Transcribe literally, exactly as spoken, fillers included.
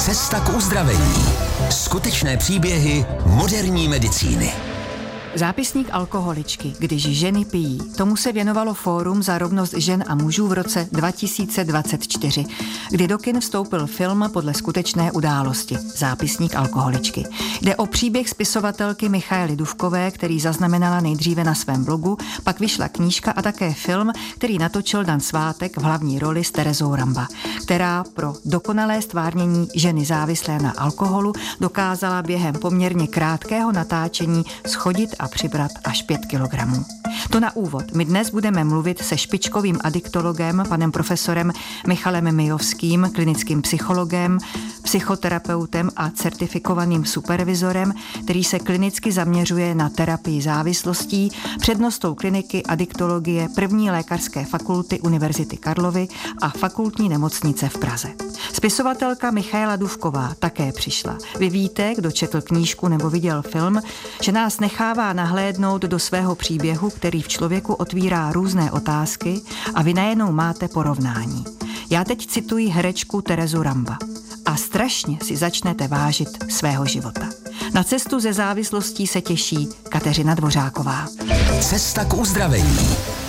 Cesta k uzdravení. Skutečné příběhy moderní medicíny. Zápisník alkoholičky, když ženy pijí. Tomu se věnovalo Fórum za rovnost žen a mužů v roce dva tisíce dvacet čtyři, kdy do kin vstoupil film podle skutečné události Zápisník alkoholičky. Jde o příběh spisovatelky Michaely Dufkové, který zaznamenala nejdříve na svém blogu, pak vyšla knížka a také film, který natočil Dan Svátek v hlavní roli s Terezou Ramba, která pro dokonalé stvárnění ženy závislé na alkoholu dokázala během poměrně krátkého natáčení schodit a přibrat až pět kilogramů. To na úvod. My dnes budeme mluvit se špičkovým adiktologem, panem profesorem Michalem Mijovským, klinickým psychologem, psychoterapeutem a certifikovaným supervizorem, který se klinicky zaměřuje na terapii závislostí, přednostou kliniky adiktologie první lékařské fakulty Univerzity Karlovy a fakultní nemocnice v Praze. Spisovatelka Michaela Dufková také přišla. Vy víte, kdo četl knížku nebo viděl film, že nás nechává nahlédnout do svého příběhu, který v člověku otvírá různé otázky a vy najednou máte porovnání. Já teď cituji herečku Terezu Ramba. A strašně si začnete vážit svého života. Na cestu ze závislostí se těší Kateřina Dvořáková. Cesta k uzdravení.